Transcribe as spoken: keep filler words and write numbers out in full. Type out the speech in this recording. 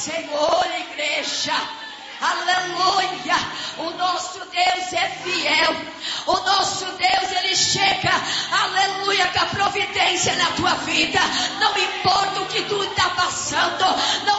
Senhor, igreja. Aleluia. O nosso Deus é fiel. O nosso Deus, ele chega, aleluia, com a providência na tua vida. Não importa o que tu está passando, não